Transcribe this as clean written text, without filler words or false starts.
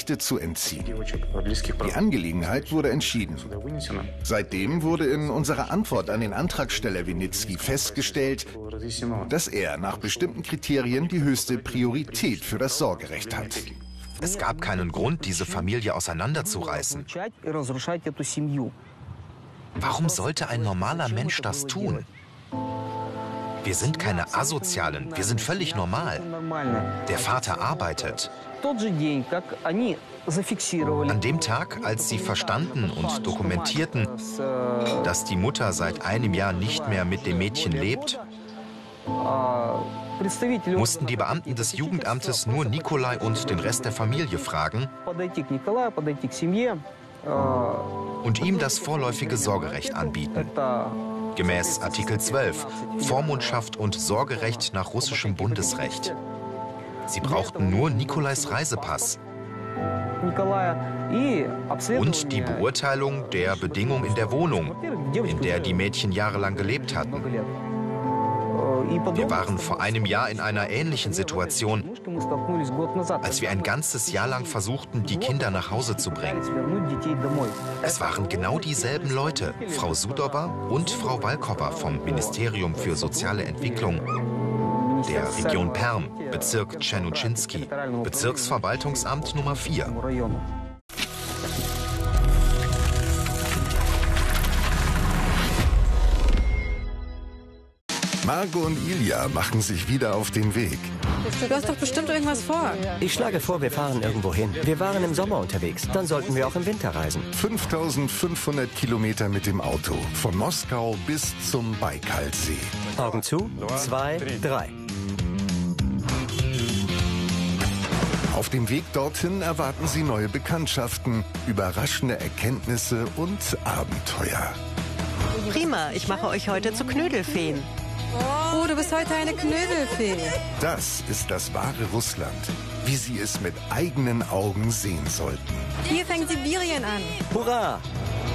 Rechte zu entziehen. Die Angelegenheit wurde entschieden. Seitdem wurde in unserer Antwort an den Antragsteller Winnicki festgestellt, dass er nach bestimmten Kriterien die höchste Priorität für das Sorgerecht hat. Es gab keinen Grund, diese Familie auseinanderzureißen. Warum sollte ein normaler Mensch das tun? Wir sind keine Asozialen, wir sind völlig normal. Der Vater arbeitet. An dem Tag, als sie verstanden und dokumentierten, dass die Mutter seit einem Jahr nicht mehr mit dem Mädchen lebt, mussten die Beamten des Jugendamtes nur Nikolai und den Rest der Familie fragen und ihm das vorläufige Sorgerecht anbieten. Gemäß Artikel 12, Vormundschaft und Sorgerecht nach russischem Bundesrecht. Sie brauchten nur Nikolais Reisepass und die Beurteilung der Bedingungen in der Wohnung, in der die Mädchen jahrelang gelebt hatten. Wir waren vor einem Jahr in einer ähnlichen Situation, als wir ein ganzes Jahr lang versuchten, die Kinder nach Hause zu bringen. Es waren genau dieselben Leute, Frau Sudoba und Frau Walkowa vom Ministerium für soziale Entwicklung der Region Perm, Bezirk Tschernuschinski, Bezirksverwaltungsamt Nummer 4. Margo und Ilja machen sich wieder auf den Weg. Du hast doch bestimmt irgendwas vor. Ich schlage vor, wir fahren irgendwo hin. Wir waren im Sommer unterwegs, dann sollten wir auch im Winter reisen. 5500 Kilometer mit dem Auto, von Moskau bis zum Baikalsee. Augen zu, 2, 3. Auf dem Weg dorthin erwarten sie neue Bekanntschaften, überraschende Erkenntnisse und Abenteuer. Prima, ich mache euch heute zu Knödelfeen. Oh, du bist heute eine Knödelfee. Das ist das wahre Russland, wie sie es mit eigenen Augen sehen sollten. Hier fängt Sibirien an. Hurra!